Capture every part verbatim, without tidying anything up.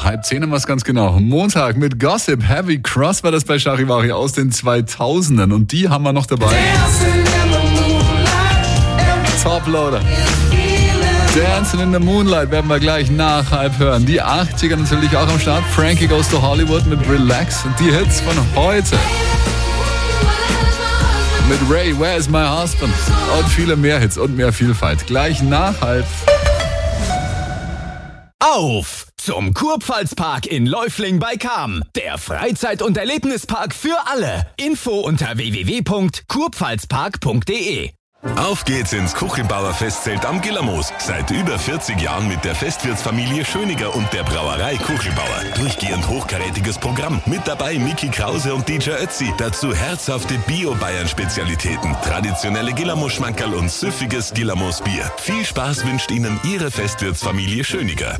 Halb zehn haben wir es ganz genau. Montag mit Gossip. Heavy Cross war das bei Charivari aus den zweitausendern. Und die haben wir noch dabei. Toploader. Dancing in the Moonlight werden wir gleich nach halb hören. Die achtziger natürlich auch am Start. Frankie Goes to Hollywood mit Relax. Und die Hits von heute. Mit Ray, Where is my husband? Und viele mehr Hits und mehr Vielfalt. Gleich nach halb. Auf zum Kurpfalzpark in Läufling bei Cham. Der Freizeit- und Erlebnispark für alle. Info unter w w w punkt kurpfalzpark punkt d e. Auf geht's ins Kuchenbauer Festzelt am Gillermoos. Seit über vierzig Jahren mit der Festwirtsfamilie Schöniger und der Brauerei Kuchelbauer. Durchgehend hochkarätiges Programm. Mit dabei Micky Krause und D J Ötzi. Dazu herzhafte Bio-Bayern-Spezialitäten, traditionelle Gillermoos-Schmankerl und süffiges Gillermoos-Bier. Viel Spaß wünscht Ihnen Ihre Festwirtsfamilie Schöniger.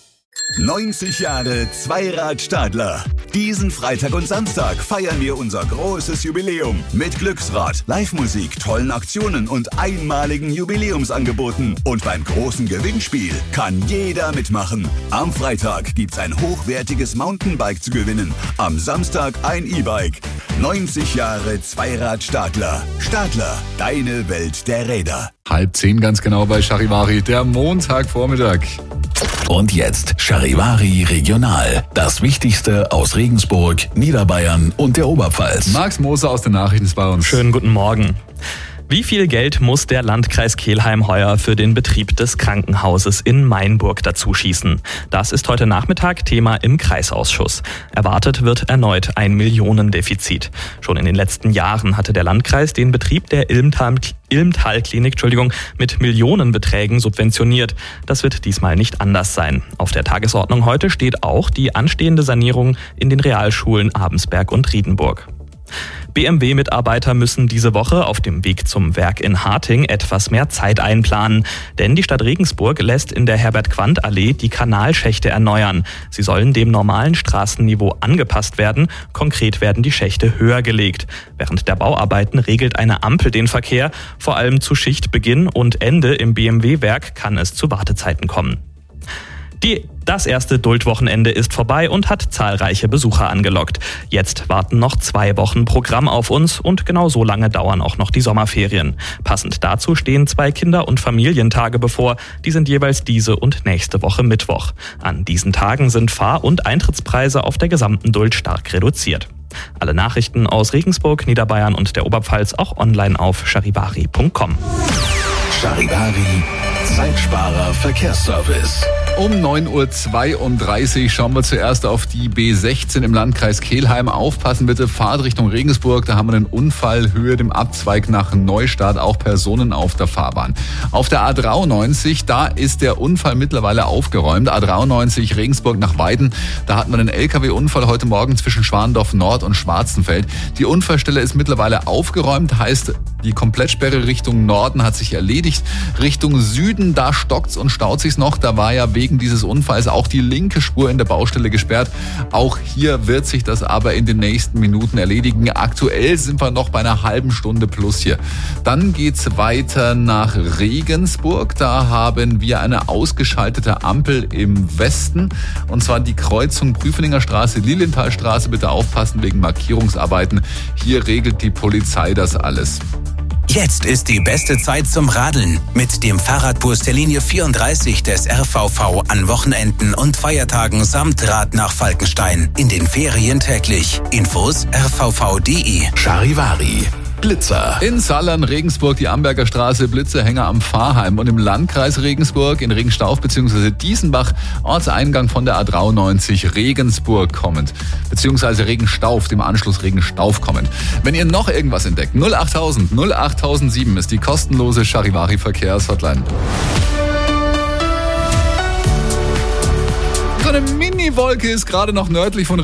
neunzig Jahre Zweirad-Stadler. Diesen Freitag und Samstag feiern wir unser großes Jubiläum mit Glücksrad, Live-Musik, tollen Aktionen und einmaligen Jubiläumsangeboten. Und beim großen Gewinnspiel kann jeder mitmachen. Am Freitag gibt's ein hochwertiges Mountainbike zu gewinnen. Am Samstag ein E-Bike. neunzig Jahre Zweirad-Stadler. Stadler, deine Welt der Räder. Halb zehn ganz genau bei Charivari, der Montagvormittag. Und jetzt Charivari Regional. Das Wichtigste aus Regensburg, Niederbayern und der Oberpfalz. Max Moser aus den Nachrichten ist bei uns. Schönen guten Morgen. Wie viel Geld muss der Landkreis Kelheim heuer für den Betrieb des Krankenhauses in Mainburg dazu schießen? Das ist heute Nachmittag Thema im Kreisausschuss. Erwartet wird erneut ein Millionendefizit. Schon in den letzten Jahren hatte der Landkreis den Betrieb der Ilmtal, Ilmtal-Klinik Entschuldigung, mit Millionenbeträgen subventioniert. Das wird diesmal nicht anders sein. Auf der Tagesordnung heute steht auch die anstehende Sanierung in den Realschulen Abensberg und Riedenburg. B M W-Mitarbeiter müssen diese Woche auf dem Weg zum Werk in Harting etwas mehr Zeit einplanen. Denn die Stadt Regensburg lässt in der Herbert-Quandt-Allee die Kanalschächte erneuern. Sie sollen dem normalen Straßenniveau angepasst werden. Konkret werden die Schächte höher gelegt. Während der Bauarbeiten regelt eine Ampel den Verkehr. Vor allem zu Schichtbeginn und Ende im B M W-Werk kann es zu Wartezeiten kommen. Die, das erste Duldwochenende ist vorbei und hat zahlreiche Besucher angelockt. Jetzt warten noch zwei Wochen Programm auf uns und genau so lange dauern auch noch die Sommerferien. Passend dazu stehen zwei Kinder- und Familientage bevor. Die sind jeweils diese und nächste Woche Mittwoch. An diesen Tagen sind Fahr- und Eintrittspreise auf der gesamten Duld stark reduziert. Alle Nachrichten aus Regensburg, Niederbayern und der Oberpfalz auch online auf charivari punkt com. Charivari, Zeitsparer Verkehrsservice. Um neun Uhr zweiunddreißig schauen wir zuerst auf die B sechzehn im Landkreis Kelheim. Aufpassen bitte, Fahrt Richtung Regensburg. Da haben wir einen Unfall, Höhe dem Abzweig nach Neustadt, auch Personen auf der Fahrbahn. Auf der A dreiundneunzig, da ist der Unfall mittlerweile aufgeräumt. A dreiundneunzig Regensburg nach Weiden, da hatten wir einen L K W-Unfall heute Morgen zwischen Schwandorf Nord und Schwarzenfeld. Die Unfallstelle ist mittlerweile aufgeräumt, heißt, die Komplettsperre Richtung Norden hat sich erledigt. Richtung Süden, da stockt's und staut sich's noch. Da war ja wegen dieses Unfalls auch die linke Spur in der Baustelle gesperrt. Auch hier wird sich das aber in den nächsten Minuten erledigen. Aktuell sind wir noch bei einer halben Stunde plus hier. Dann geht's weiter nach Regensburg. Da haben wir eine ausgeschaltete Ampel im Westen. Und zwar die Kreuzung Prüfeninger Straße, Lilienthalstraße. Bitte aufpassen wegen Markierungsarbeiten. Hier regelt die Polizei das alles. Jetzt ist die beste Zeit zum Radeln. Mit dem Fahrradbus der Linie vierunddreißig des R V V an Wochenenden und Feiertagen samt Rad nach Falkenstein. In den Ferien täglich. Infos r v v punkt d e. Charivari. Blitzer. In Sallern, Regensburg, die Amberger Straße, Blitzerhänger am Pfarrheim. Und im Landkreis Regensburg, in Regenstauf bzw. Diesenbach, Ortseingang von der A dreiundneunzig Regensburg kommend. Beziehungsweise Regenstauf, dem Anschluss Regenstauf kommend. Wenn ihr noch irgendwas entdeckt, null achttausend null achttausendsieben ist die kostenlose Charivari Verkehrshotline. So eine Mini-Wolke ist gerade noch nördlich von